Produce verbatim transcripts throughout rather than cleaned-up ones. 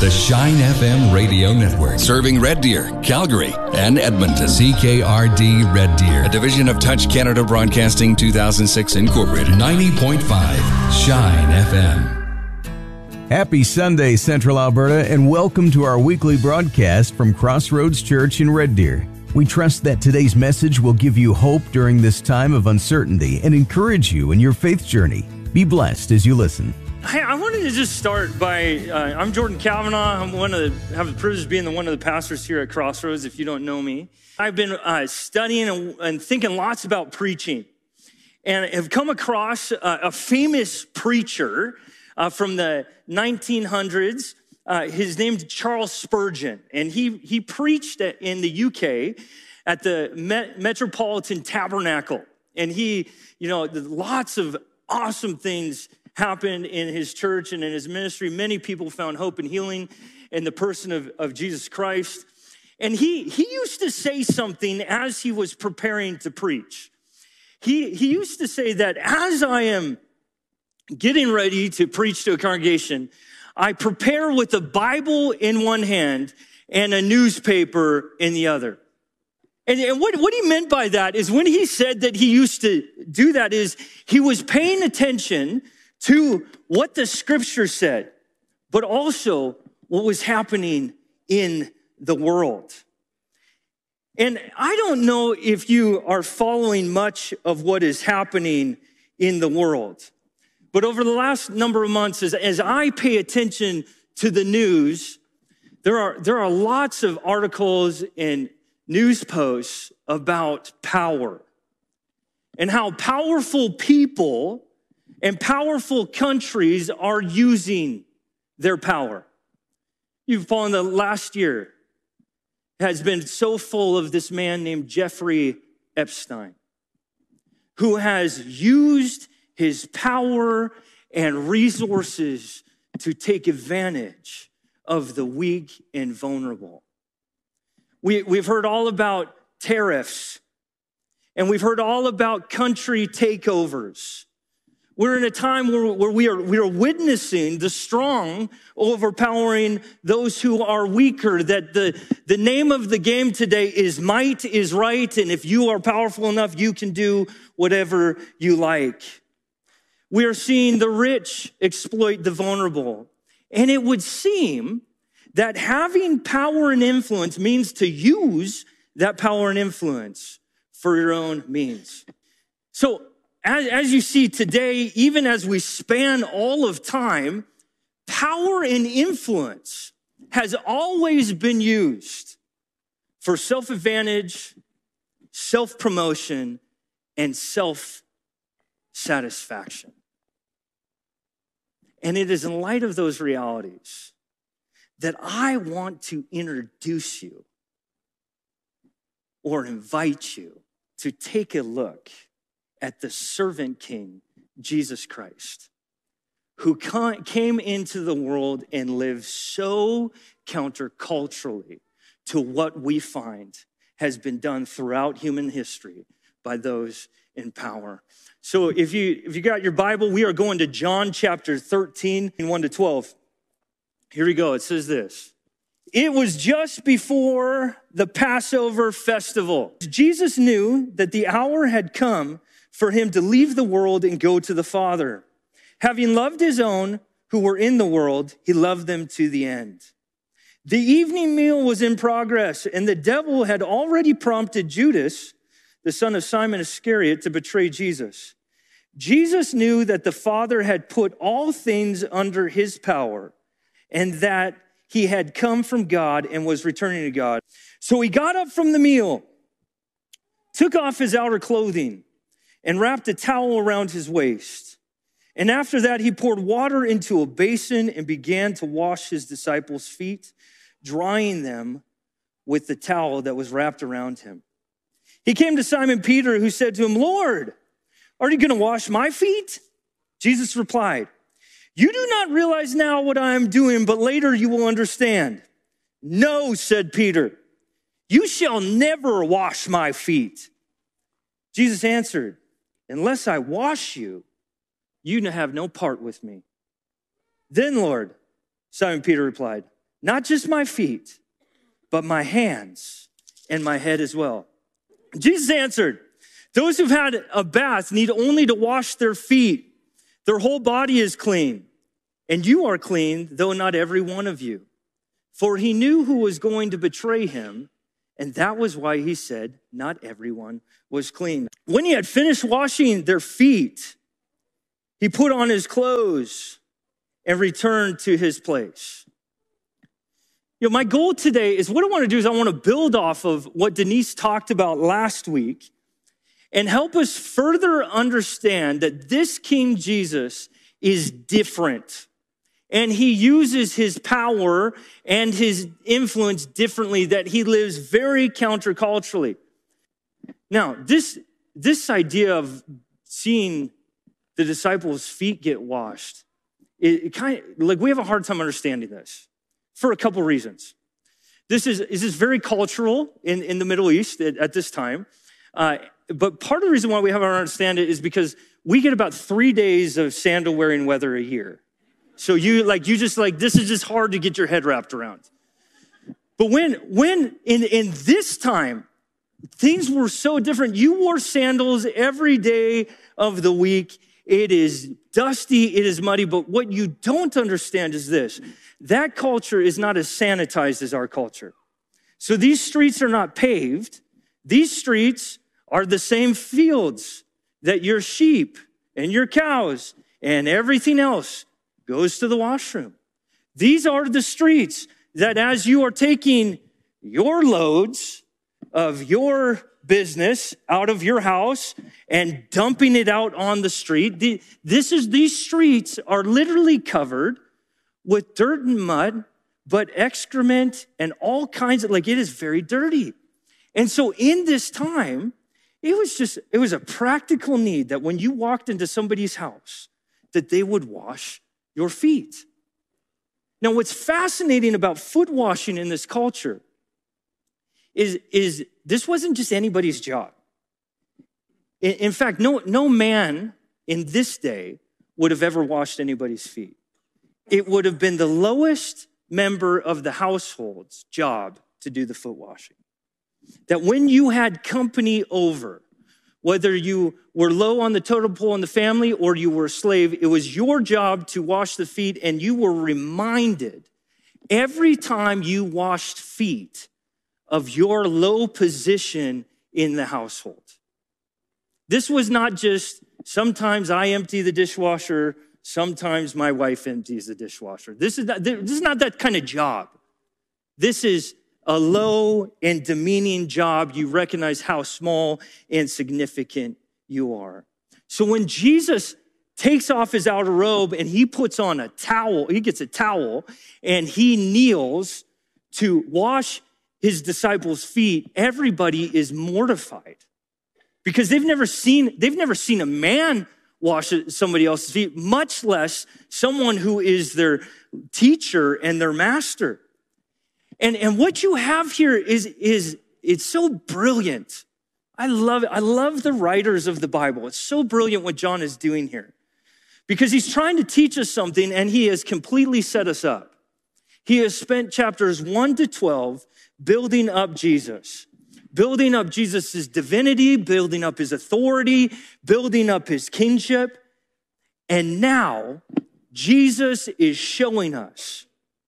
The Shine F M Radio Network, serving Red Deer, Calgary, and Edmonton. C K R D Red Deer, a division of Touch Canada Broadcasting two thousand six Incorporated. ninety point five Shine F M. Happy Sunday, Central Alberta, and welcome to our weekly broadcast from Crossroads Church in Red Deer. We trust that today's message will give you hope during this time of uncertainty and encourage you in your faith journey. Be blessed as you listen. Hey, I wanted to just start by, uh, I'm Jordan Kavanaugh. I'm one of the, have the privilege of being the, one of the pastors here at Crossroads, if you don't know me. I've been uh, studying and, and thinking lots about preaching, and have come across uh, a famous preacher uh, from the nineteen hundreds. Uh, his name's Charles Spurgeon, and he, he preached in the U K at the Met- Metropolitan Tabernacle. And he, you know, lots of awesome things happened in his church and in his ministry. Many people found hope and healing in the person of, of Jesus Christ. And he, he used to say something as he was preparing to preach. He, he used to say that as I am getting ready to preach to a congregation, I prepare with a Bible in one hand and a newspaper in the other. And, and what, what he meant by that is when he said that he used to do that is he was paying attention to what the scripture said, but also what was happening in the world. And I don't know if you are following much of what is happening in the world, but over the last number of months, as, as I pay attention to the news, there are, there are lots of articles and news posts about power and how powerful people and powerful countries are using their power. You've followed the last year has been so full of this man named Jeffrey Epstein, who has used his power and resources to take advantage of the weak and vulnerable. We, we've heard all about tariffs, and we've heard all about country takeovers. We're in a time where, where we are we are witnessing the strong overpowering those who are weaker, that the, the name of the game today is might is right, and if you are powerful enough, you can do whatever you like. We are seeing the rich exploit the vulnerable, and it would seem that having power and influence means to use that power and influence for your own means. So, As, as you see today, even as we span all of time, power and influence has always been used for self-advantage, self-promotion, and self-satisfaction. And it is in light of those realities that I want to introduce you or invite you to take a look at the servant king, Jesus Christ, who came into the world and lived so counterculturally to what we find has been done throughout human history by those in power. So if you if you got your Bible, we are going to John chapter thirteen, one to twelve. Here we go. It says this. It was just before the Passover festival. Jesus knew that the hour had come for him to leave the world and go to the Father. Having loved his own who were in the world, he loved them to the end. The evening meal was in progress, and the devil had already prompted Judas, the son of Simon Iscariot, to betray Jesus. Jesus knew that the Father had put all things under his power, and that he had come from God and was returning to God. So he got up from the meal, took off his outer clothing, and wrapped a towel around his waist. And after that, he poured water into a basin and began to wash his disciples' feet, drying them with the towel that was wrapped around him. He came to Simon Peter, who said to him, "Lord, are you going to wash my feet?" Jesus replied, "You do not realize now what I am doing, but later you will understand." "No," said Peter, "you shall never wash my feet." Jesus answered, "Unless I wash you, you have no part with me." "Then, Lord," Simon Peter replied, not just my feet, but my hands and my head as well. Jesus answered, those who've had a bath need only to wash their feet. Their whole body is clean. And you are clean, though not every one of you. For he knew who was going to betray him, and that was why he said, not everyone was clean. When he had finished washing their feet, he put on his clothes and returned to his place. You know, my goal today is what I want to do is I want to build off of what Denise talked about last week and help us further understand that this King Jesus is different. And he uses his power and his influence differently, that he lives very counterculturally. Now, this, this idea of seeing the disciples' feet get washed, it, it kind of, like we have a hard time understanding this for a couple reasons. This is, is this very cultural in, in the Middle East at, at this time. Uh, but part of the reason why we have to understand it is because we get about three days of sandal wearing weather a year. So you like, you just like, this is just hard to get your head wrapped around. But when, when in, in this time, things were so different. You wore sandals every day of the week. It is dusty, it is muddy, but what you don't understand is this. That culture is not as sanitized as our culture. So these streets are not paved. These streets are the same fields that your sheep and your cows and everything else goes to the washroom. These are the streets that as you are taking your loads of your business out of your house and dumping it out on the street, the, this is, these streets are literally covered with dirt and mud, but excrement and all kinds of, like it is very dirty. And so in this time, it was just, it was a practical need that when you walked into somebody's house, that they would wash your feet. Now, what's fascinating about foot washing in this culture is, is this wasn't just anybody's job. In, in fact, no, no man in this day would have ever washed anybody's feet. It would have been the lowest member of the household's job to do the foot washing. That when you had company over, whether you were low on the totem pole in the family or you were a slave, it was your job to wash the feet, and you were reminded every time you washed feet of your low position in the household. This was not just sometimes I empty the dishwasher, sometimes my wife empties the dishwasher. This is not, this is not that kind of job. This is a low and demeaning job. You recognize how small and significant you are. So when Jesus takes off his outer robe and he puts on a towel, he gets a towel and he kneels to wash his disciples' feet, everybody is mortified because they've never seen, they've never seen a man wash somebody else's feet, much less someone who is their teacher and their master. And, and what you have here is, is it's so brilliant. I love it. I love the writers of the Bible. It's so brilliant what John is doing here because he's trying to teach us something and he has completely set us up. He has spent chapters one to twelve building up Jesus, building up Jesus' divinity, building up his authority, building up his kingship. And now Jesus is showing us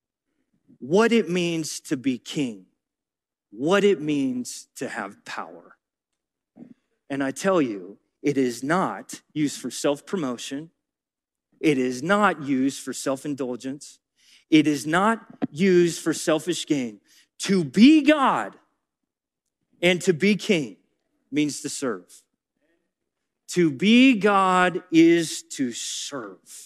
what it means to be king, what it means to have power. And I tell you, it is not used for self-promotion. It is not used for self-indulgence. It is not used for selfish gain. To be God and to be king means to serve. To be God is to serve.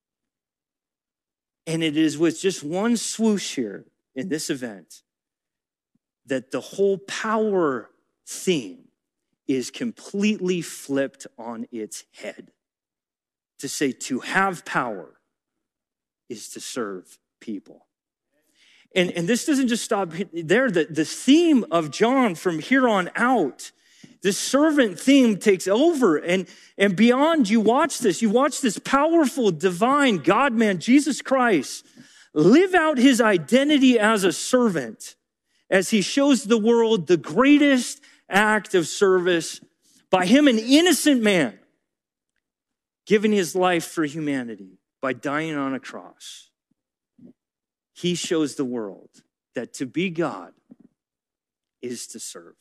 And it is with just one swoosh here in this event that the whole power theme is completely flipped on its head. To say to have power is to serve people. And, and this doesn't just stop there. The, the theme of John from here on out, this servant theme takes over. And, and beyond, you watch this. You watch this powerful, divine God-man, Jesus Christ, live out his identity as a servant as he shows the world the greatest act of service by him, an innocent man, giving his life for humanity by dying on a cross. He shows the world that to be God is to serve.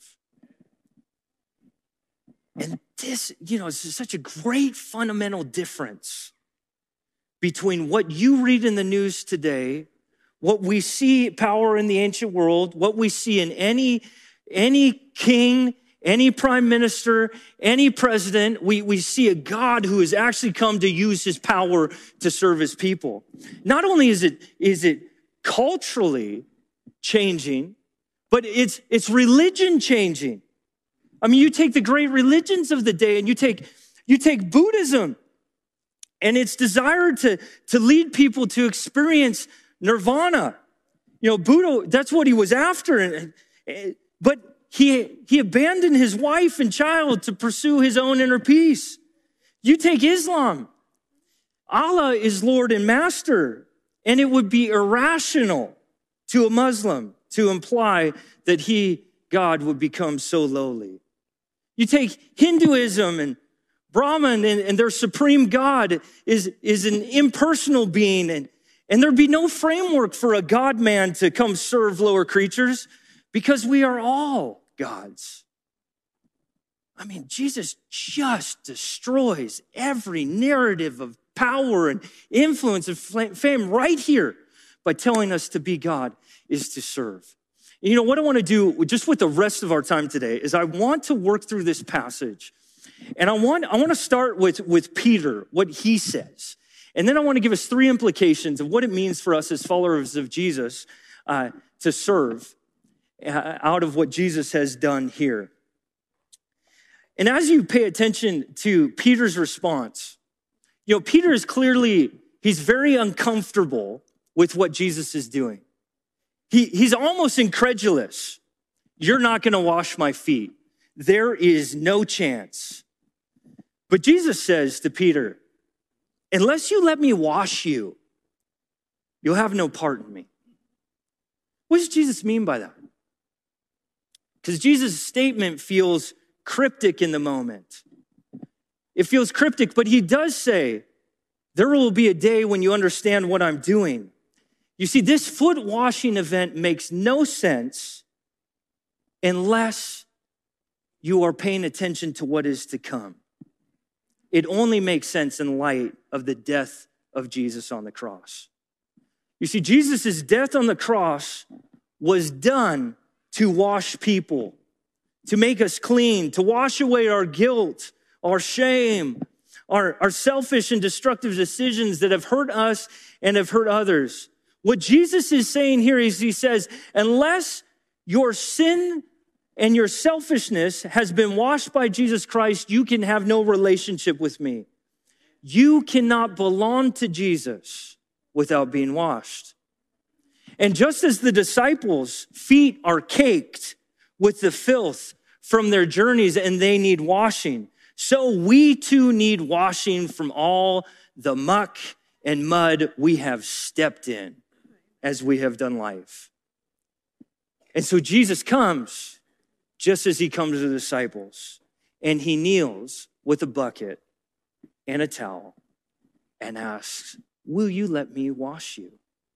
And this, you know, this is such a great fundamental difference between what you read in the news today, what we see power in the ancient world, what we see in any, any king, any prime minister, any president. We, we see a God who has actually come to use his power to serve his people. Not only is it, is it culturally changing, but it's, it's religion changing. I mean, you take the great religions of the day and you take, you take Buddhism and its desire to, to lead people to experience nirvana. You know, Buddha, that's what he was after. But he, he abandoned his wife and child to pursue his own inner peace. You take Islam. Allah is Lord and Master. And it would be irrational to a Muslim to imply that he, God, would become so lowly. You take Hinduism and Brahman and, and their supreme God is, is an impersonal being, and, and there'd be no framework for a God-man to come serve lower creatures because we are all gods. I mean, Jesus just destroys every narrative of power and influence and fame right here by telling us to be God is to serve. And you know, what I want to do just with the rest of our time today is I want to work through this passage. And I want, I want to start with, with Peter, what he says. And then I want to give us three implications of what it means for us as followers of Jesus uh, to serve uh, out of what Jesus has done here. And as you pay attention to Peter's response, you know, Peter is clearly, he's very uncomfortable with what Jesus is doing. He, he's almost incredulous. You're not going to wash my feet. There is no chance. But Jesus says to Peter, unless you let me wash you, you'll have no part in me. What does Jesus mean by that? Because Jesus' statement feels cryptic in the moment. It feels cryptic, but he does say, there will be a day when you understand what I'm doing. You see, this foot washing event makes no sense unless you are paying attention to what is to come. It only makes sense in light of the death of Jesus on the cross. You see, Jesus' death on the cross was done to wash people, to make us clean, to wash away our guilt, our shame, our, our selfish and destructive decisions that have hurt us and have hurt others. What Jesus is saying here is he says, unless your sin and your selfishness has been washed by Jesus Christ, you can have no relationship with me. You cannot belong to Jesus without being washed. And just as the disciples' feet are caked with the filth from their journeys and they need washing, so we too need washing from all the muck and mud we have stepped in as we have done life. And so Jesus comes just as he comes to the disciples, and he kneels with a bucket and a towel and asks, will you let me wash you?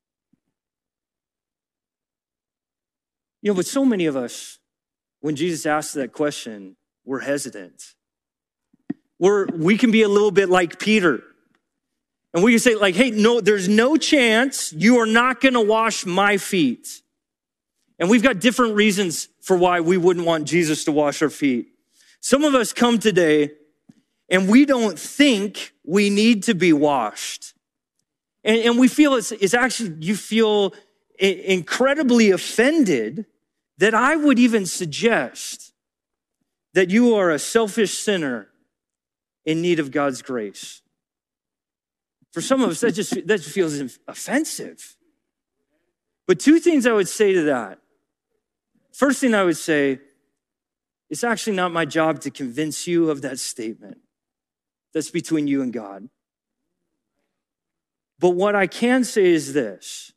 You know, but so many of us, when Jesus asks that question, we're hesitant. We're, we can be a little bit like Peter. And we can say like, hey, no, there's no chance you are not going to wash my feet. And we've got different reasons for why we wouldn't want Jesus to wash our feet. Some of us come today and we don't think we need to be washed. And, and we feel it's, it's actually, you feel incredibly offended that I would even suggest that you are a selfish sinner in need of God's grace. For some of us, that just, that just feels offensive. But two things I would say to that. First thing I would say, it's actually not my job to convince you of that statement. That's between you and God. But what I can say is this,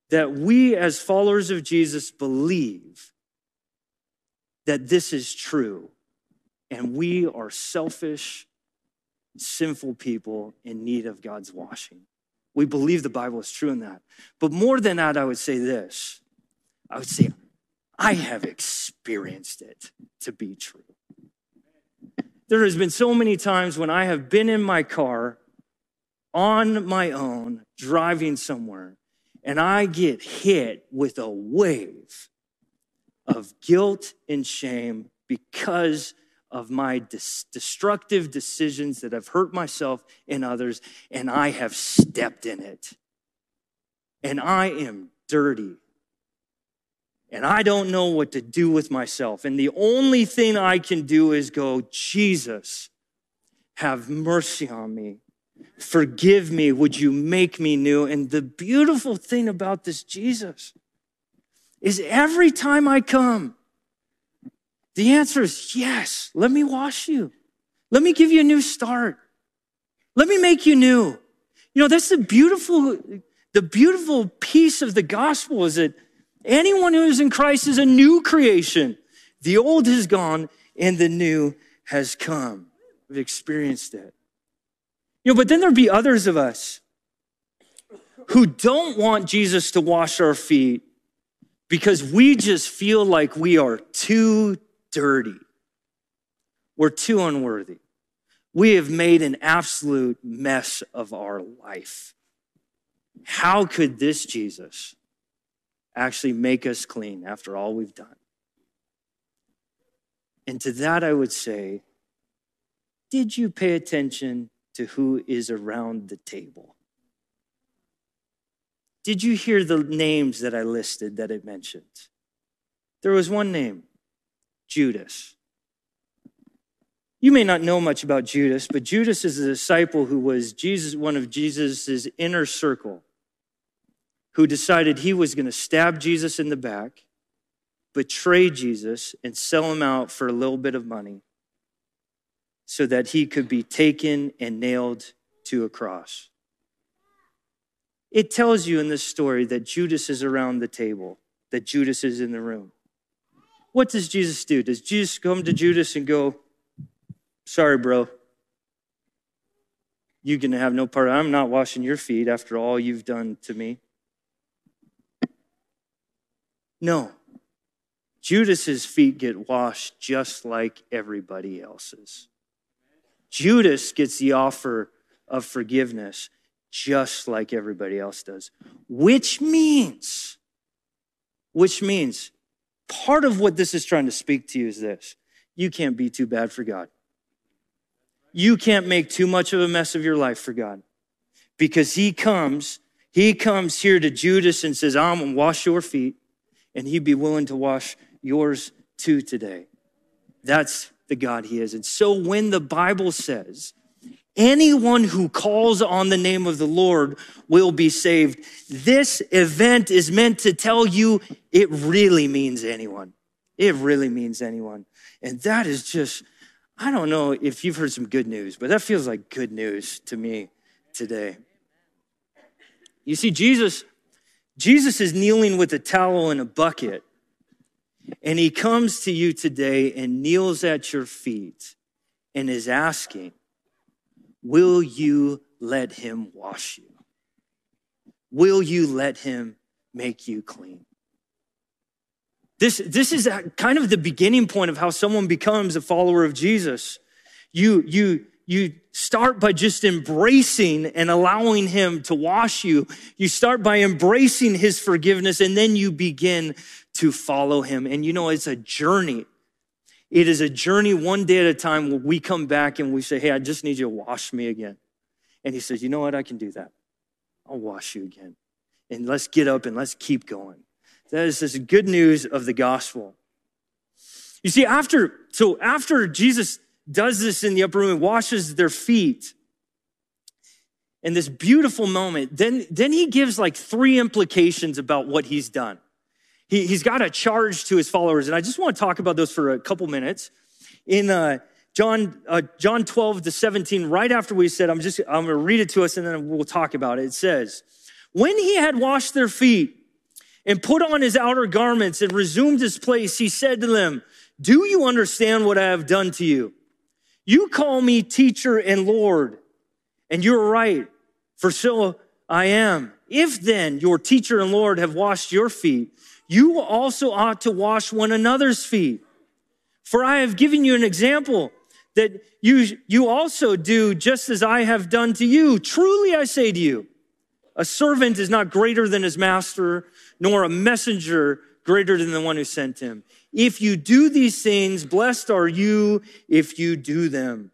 that we as followers of Jesus believe that this is true, and we are selfish, sinful people in need of God's washing. We believe the Bible is true in that. But more than that, I would say this. I would say, I have experienced it to be true. There has been so many times when I have been in my car on my own, driving somewhere, and I get hit with a wave of guilt and shame because of my dis- destructive decisions that have hurt myself and others, and I have stepped in it. And I am dirty. And I don't know what to do with myself. And the only thing I can do is go, Jesus, have mercy on me. Forgive me. Would you make me new? And the beautiful thing about this Jesus is every time I come, the answer is yes. Let me wash you. Let me give you a new start. Let me make you new. You know, that's the beautiful, the beautiful piece of the gospel is that anyone who is in Christ is a new creation. The old has gone and the new has come. We've experienced it. You know, but then there'd be others of us who don't want Jesus to wash our feet because we just feel like we are too dirty. We're too unworthy. We have made an absolute mess of our life. How could this Jesus actually make us clean after all we've done? And to that I would say, did you pay attention to who is around the table? Did you hear the names that I listed that it mentioned? There was one name, Judas. You may not know much about Judas, but Judas is a disciple who was Jesus, one of Jesus' inner circle, who decided he was going to stab Jesus in the back, betray Jesus, and sell him out for a little bit of money so that he could be taken and nailed to a cross. It tells you in this story that Judas is around the table, that Judas is in the room. What does Jesus do? Does Jesus come to Judas and go, sorry, bro, you're going to have no part. I'm not washing your feet after all you've done to me. No. Judas's feet get washed just like everybody else's. Judas gets the offer of forgiveness just like everybody else does, which means, which means part of what this is trying to speak to you is this. You can't be too bad for God. You can't make too much of a mess of your life for God, because he comes, he comes here to Judas and says, I'm going to wash your feet, and he'd be willing to wash yours too today. That's the God he is. And so when the Bible says, anyone who calls on the name of the Lord will be saved, this event is meant to tell you it really means anyone. It really means anyone. And that is just, I don't know if you've heard some good news, but that feels like good news to me today. You see, Jesus, Jesus is kneeling with a towel and a bucket, and he comes to you today and kneels at your feet and is asking, will you let him wash you? Will you let him make you clean? This, this is kind of the beginning point of how someone becomes a follower of Jesus. You, you, you start by just embracing and allowing him to wash you. You start by embracing his forgiveness, and then you begin to follow him. And you know, it's a journey. It is a journey one day at a time where we come back and we say, hey, I just need you to wash me again. And he says, you know what? I can do that. I'll wash you again. And let's get up and let's keep going. That is this good news of the gospel. You see, after, so after Jesus does this in the upper room and washes their feet, in this beautiful moment, then, then he gives like three implications about what he's done. He, he's got a charge to his followers, and I just want to talk about those for a couple minutes. In uh, John uh, John twelve to seventeen, right after we said, I'm just I'm going to read it to us, and then we'll talk about it. It says, when he had washed their feet and put on his outer garments and resumed his place, he said to them, do you understand what I have done to you? You call me teacher and Lord, and you're right, for so I am. If then your teacher and Lord have washed your feet, you also ought to wash one another's feet. For I have given you an example that you, you also do just as I have done to you. Truly I say to you, a servant is not greater than his master, nor a messenger greater than the one who sent him. If you do these things, blessed are you if you do them.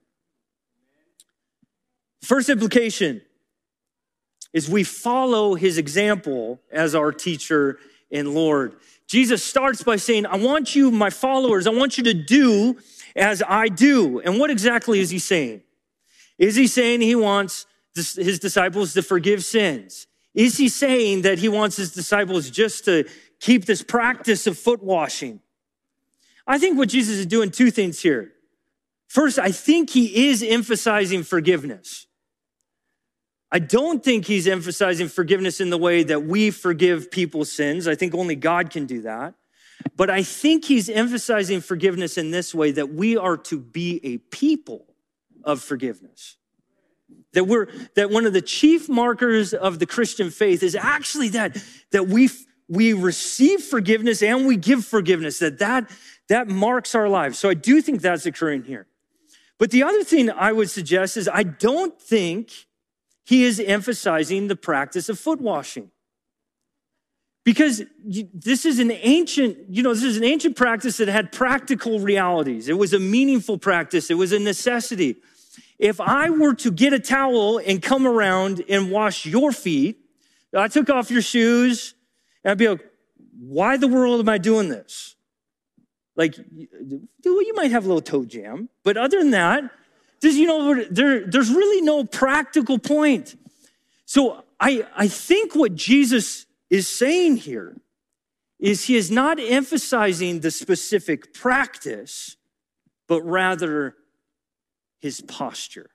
First implication is we follow his example as our teacher and Lord. Jesus starts by saying, I want you, my followers, I want you to do as I do. And what exactly is he saying? Is he saying he wants his disciples to forgive sins? Is he saying that he wants his disciples just to keep this practice of foot washing? I think what Jesus is doing two things here. First, I think he is emphasizing forgiveness. I don't think he's emphasizing forgiveness in the way that we forgive people's sins. I think only God can do that. But I think he's emphasizing forgiveness in this way, that we are to be a people of forgiveness. That we're, that one of the chief markers of the Christian faith is actually that, that we, we receive forgiveness and we give forgiveness, that, that that marks our lives. So I do think that's occurring here. But the other thing I would suggest is I don't think he is emphasizing the practice of foot washing. Because this is an ancient, you know, this is an ancient practice that had practical realities. It was a meaningful practice. It was a necessity. If I were to get a towel and come around and wash your feet, I took off your shoes, and I'd be like, why the world am I doing this? Like, you might have a little toe jam, but other than that, there's, you know, there, there's really no practical point. So I, I think what Jesus is saying here is he is not emphasizing the specific practice, but rather his posture.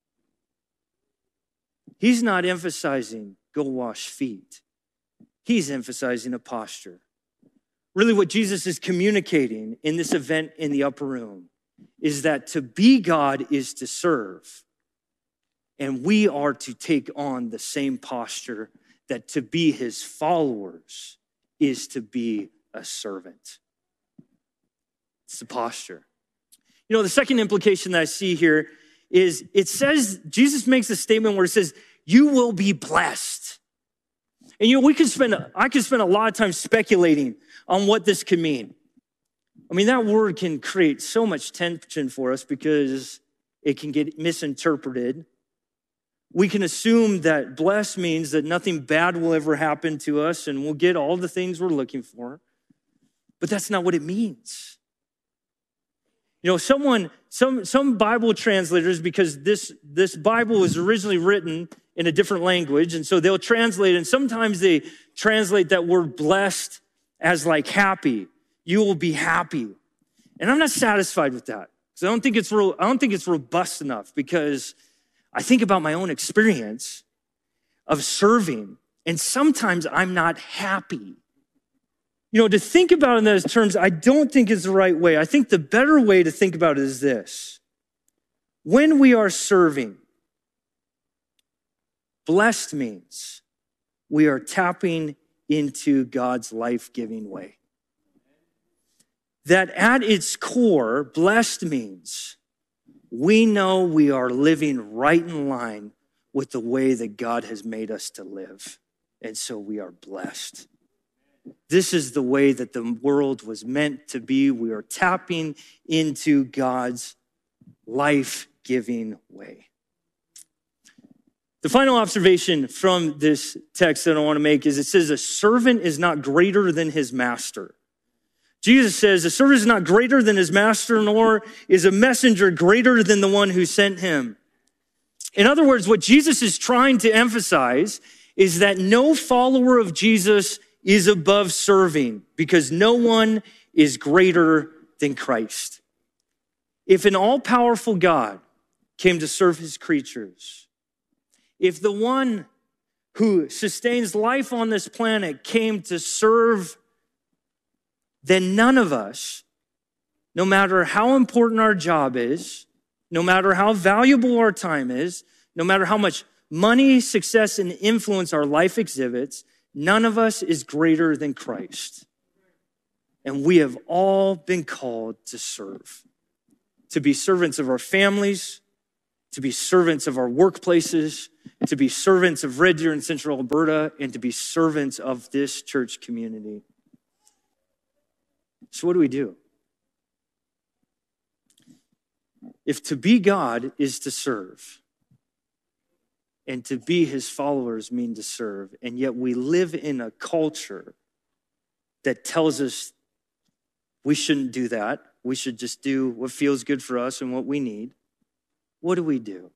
He's not emphasizing go wash feet. He's emphasizing a posture. Really what Jesus is communicating in this event in the upper room is that to be God is to serve. And we are to take on the same posture that to be his followers is to be a servant. It's the posture. You know, the second implication that I see here is it says, Jesus makes a statement where it says, you will be blessed. And you know, we could spend, I could spend a lot of time speculating on what this could mean. I mean, that word can create so much tension for us because it can get misinterpreted. We can assume that blessed means that nothing bad will ever happen to us and we'll get all the things we're looking for. But that's not what it means. You know, someone, some, some Bible translators, because this, this Bible was originally written in a different language, and so they'll translate, and sometimes they translate that word blessed as like happy. You will be happy. And I'm not satisfied with that. Because I don't think it's real, I don't think it's robust enough, because I think about my own experience of serving, and sometimes I'm not happy. You know, to think about it in those terms, I don't think is the right way. I think the better way to think about it is this. When we are serving, blessed means we are tapping into God's life-giving way. That at its core, blessed means we know we are living right in line with the way that God has made us to live. And so we are blessed. This is the way that the world was meant to be. We are tapping into God's life-giving way. The final observation from this text that I want to make is it says a servant is not greater than his master. Jesus says a servant is not greater than his master, nor is a messenger greater than the one who sent him. In other words, what Jesus is trying to emphasize is that no follower of Jesus is above serving, because no one is greater than Christ. If an all-powerful God came to serve his creatures, if the one who sustains life on this planet came to serve, then none of us, no matter how important our job is, no matter how valuable our time is, no matter how much money, success, and influence our life exhibits, none of us is greater than Christ. And we have all been called to serve, to be servants of our families, to be servants of our workplaces, to be servants of Red Deer and Central Alberta, and to be servants of this church community. So what do we do? If to be God is to serve, and to be his followers mean to serve, and yet we live in a culture that tells us we shouldn't do that, we should just do what feels good for us and what we need, what do we do?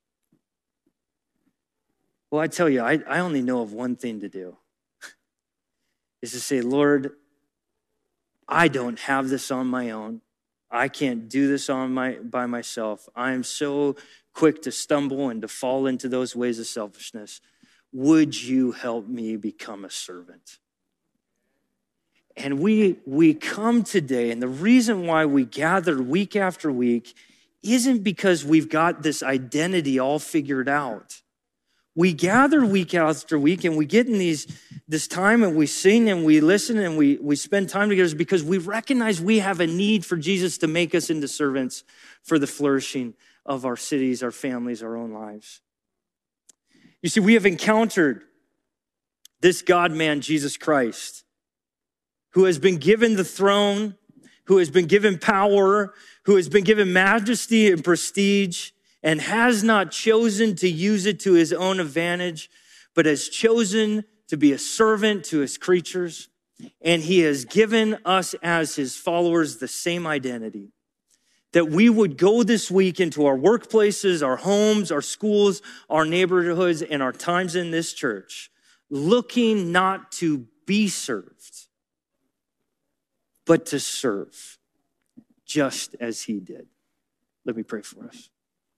Well, I tell you, I, I only know of one thing to do, is to say, Lord, I don't have this on my own. I can't do this on my by myself. I am so quick to stumble and to fall into those ways of selfishness. Would you help me become a servant? And we we come today, and the reason why we gather week after week isn't because we've got this identity all figured out. We gather week after week, and we get in these this time, and we sing, and we listen, and we, we spend time together because we recognize we have a need for Jesus to make us into servants for the flourishing of our cities, our families, our own lives. You see, we have encountered this God-man, Jesus Christ, who has been given the throne, who has been given power, who has been given majesty and prestige, and has not chosen to use it to his own advantage, but has chosen to be a servant to his creatures. And he has given us as his followers the same identity, that we would go this week into our workplaces, our homes, our schools, our neighborhoods, and our times in this church, looking not to be served, but to serve, just as he did. Let me pray for us.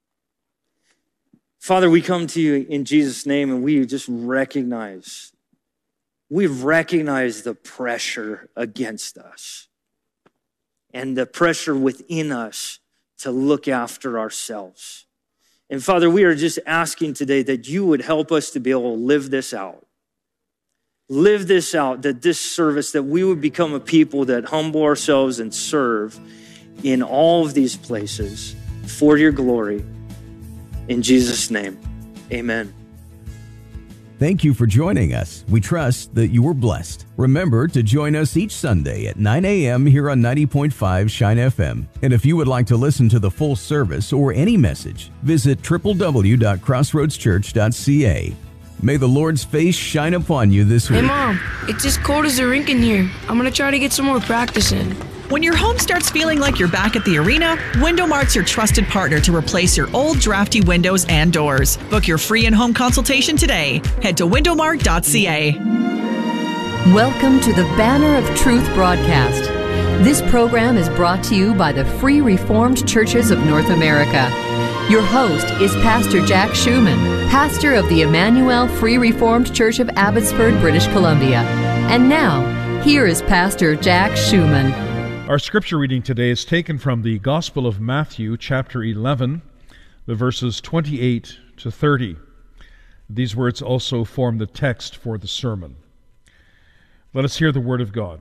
Father, we come to you in Jesus' name, and we just recognize, we recognize the pressure against us and the pressure within us to look after ourselves. And Father, we are just asking today that you would help us to be able to live this out. Live this out, that this service, that we would become a people that humble ourselves and serve in all of these places for your glory. In Jesus' name, amen. Thank you for joining us. We trust that you were blessed. Remember to join us each Sunday at nine a.m. here on ninety point five Shine F M. And if you would like to listen to the full service or any message, visit w w w dot crossroads church dot c a. May the Lord's face shine upon you this week. Hey, Mom, it's as cold as a rink in here. I'm going to try to get some more practice in. When your home starts feeling like you're back at the arena, Windomart's your trusted partner to replace your old drafty windows and doors. Book your free in-home consultation today. Head to windomart dot c a. Welcome to the Banner of Truth broadcast. This program is brought to you by the Free Reformed Churches of North America. Your host is Pastor Jack Schumann, pastor of the Emmanuel Free Reformed Church of Abbotsford, British Columbia. And now, here is Pastor Jack Schumann. Our scripture reading today is taken from the Gospel of Matthew, chapter eleven, the verses twenty-eight to thirty. These words also form the text for the sermon. Let us hear the word of God.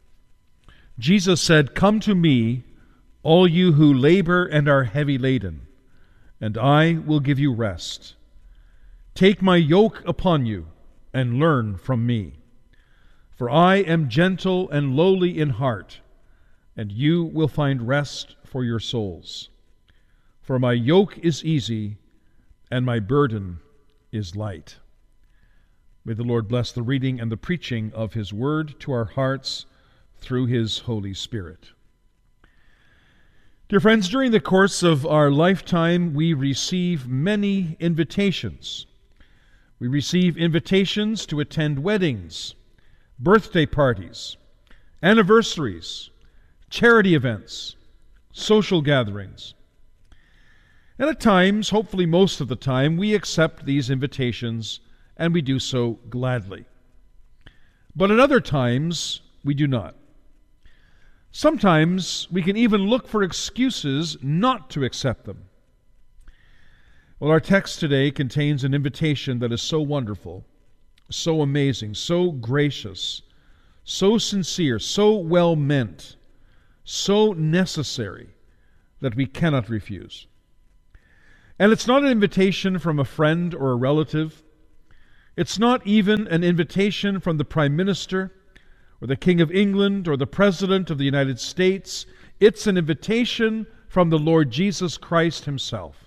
Jesus said, "Come to me, all you who labor and are heavy laden, and I will give you rest. Take my yoke upon you and learn from me. For I am gentle and lowly in heart, and you will find rest for your souls. For my yoke is easy, and my burden is light." May the Lord bless the reading and the preaching of his word to our hearts through his Holy Spirit. Dear friends, during the course of our lifetime, we receive many invitations. We receive invitations to attend weddings, birthday parties, anniversaries, charity events, social gatherings. And at times, hopefully most of the time, we accept these invitations and we do so gladly. But at other times, we do not. Sometimes we can even look for excuses not to accept them. Well, our text today contains an invitation that is so wonderful, so amazing, so gracious, so sincere, so well meant, so necessary that we cannot refuse. And it's not an invitation from a friend or a relative. It's not even an invitation from the Prime Minister or the King of England or the President of the United States. It's an invitation from the Lord Jesus Christ himself.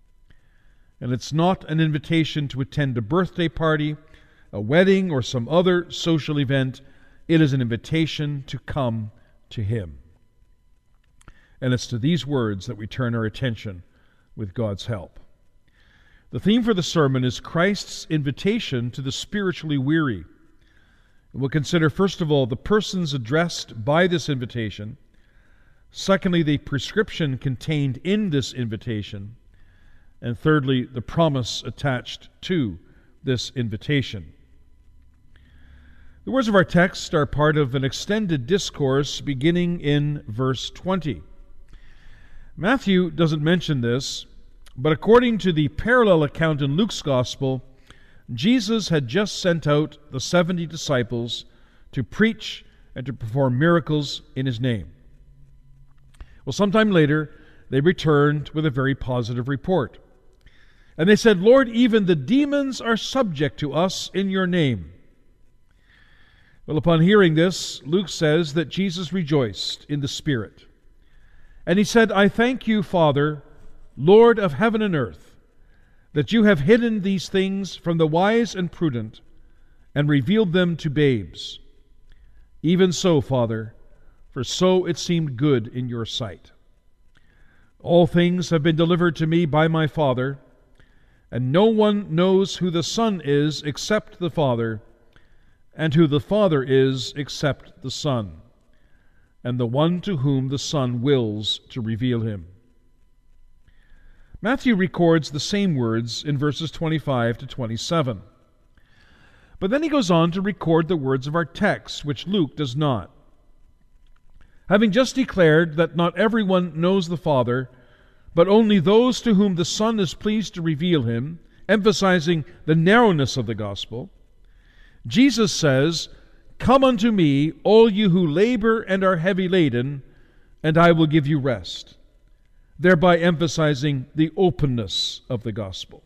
And it's not an invitation to attend a birthday party, a wedding, or some other social event. It is an invitation to come to him. And it's to these words that we turn our attention with God's help. The theme for the sermon is Christ's invitation to the spiritually weary. We'll consider, first of all, the persons addressed by this invitation. Secondly, the prescription contained in this invitation. And thirdly, the promise attached to this invitation. The words of our text are part of an extended discourse beginning in verse twenty. Matthew doesn't mention this, but according to the parallel account in Luke's Gospel, Jesus had just sent out the seventy disciples to preach and to perform miracles in his name. Well, sometime later, they returned with a very positive report. And they said, "Lord, even the demons are subject to us in your name." Well, upon hearing this, Luke says that Jesus rejoiced in the Spirit. And he said, "I thank you, Father, Lord of heaven and earth, that you have hidden these things from the wise and prudent and revealed them to babes. Even so, Father, for so it seemed good in your sight. All things have been delivered to me by my Father, and no one knows who the Son is except the Father, and who the Father is except the Son, and the one to whom the Son wills to reveal him." Matthew records the same words in verses twenty-five to twenty-seven. But then he goes on to record the words of our text, which Luke does not. Having just declared that not everyone knows the Father, but only those to whom the Son is pleased to reveal him, emphasizing the narrowness of the gospel, Jesus says, "Come unto me, all you who labor and are heavy laden, and I will give you rest," thereby emphasizing the openness of the gospel.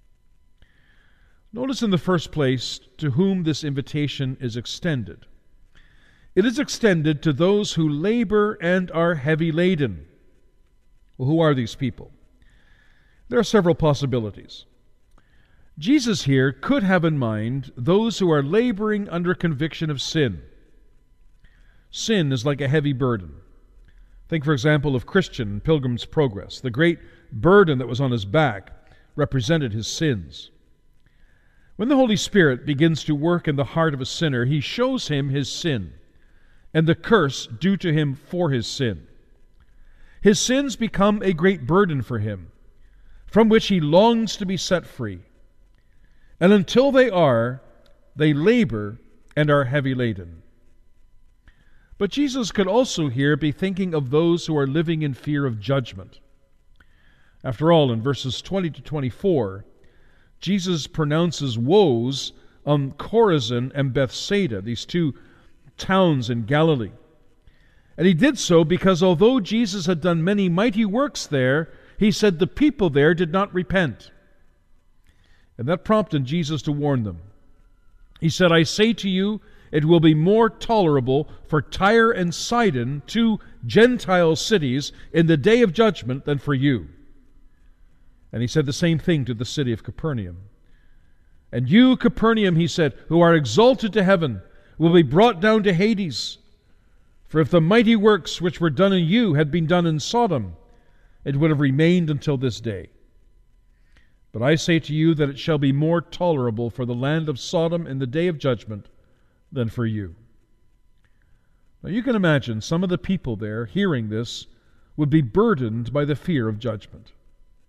Notice in the first place to whom this invitation is extended. It is extended to those who labor and are heavy laden. Well, who are these people? There are several possibilities. Jesus here could have in mind those who are laboring under conviction of sin. Sin is like a heavy burden. Think, for example, of Christian in Pilgrim's Progress. The great burden that was on his back represented his sins. When the Holy Spirit begins to work in the heart of a sinner, he shows him his sin and the curse due to him for his sin. His sins become a great burden for him, from which he longs to be set free. And until they are, they labor and are heavy laden. But Jesus could also here be thinking of those who are living in fear of judgment. After all, in verses twenty to twenty-four, Jesus pronounces woes on Chorazin and Bethsaida, these two towns in Galilee. And he did so because although Jesus had done many mighty works there, he said the people there did not repent. And that prompted Jesus to warn them. He said, "I say to you, it will be more tolerable for Tyre and Sidon, two Gentile cities, in the day of judgment than for you." And he said the same thing to the city of Capernaum. "And you, Capernaum," he said, "who are exalted to heaven, will be brought down to Hades. For if the mighty works which were done in you had been done in Sodom, it would have remained until this day. But I say to you that it shall be more tolerable for the land of Sodom in the day of judgment than for you." Now you can imagine some of the people there hearing this would be burdened by the fear of judgment.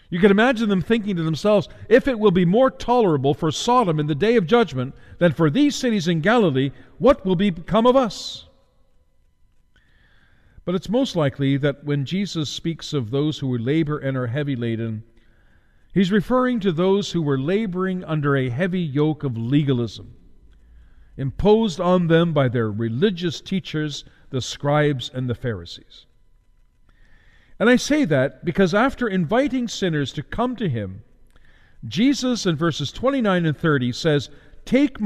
You can imagine them thinking to themselves, if it will be more tolerable for Sodom in the day of judgment than for these cities in Galilee, what will become of us? But it's most likely that when Jesus speaks of those who labor and are heavy laden, he's referring to those who were laboring under a heavy yoke of legalism, imposed on them by their religious teachers, the scribes and the Pharisees. And I say that because after inviting sinners to come to him, Jesus in verses twenty-nine and thirty says, "Take